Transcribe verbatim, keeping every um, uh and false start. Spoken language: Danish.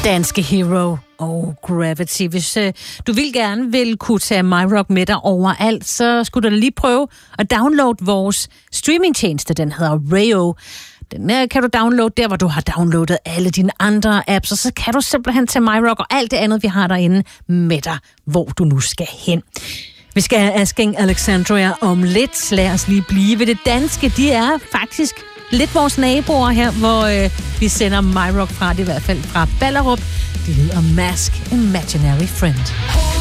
Danske Hero og Gravity. Hvis øh, du vil gerne vil kunne tage MyRock med dig overalt, så skulle du lige prøve at downloade vores streamingtjeneste. Den hedder Rayo. Den øh, kan du downloade der, hvor du har downloadet alle dine andre apps, og så kan du simpelthen tage MyRock og alt det andet, vi har derinde med dig, hvor du nu skal hen. Vi skal have Asking Alexandria om lidt. Lad os lige blive ved det danske. De er faktisk lidt vores naboer her, hvor øh, vi sender MyRock fra, det i hvert fald fra Ballerup. Det hedder Mask Imaginary Friend.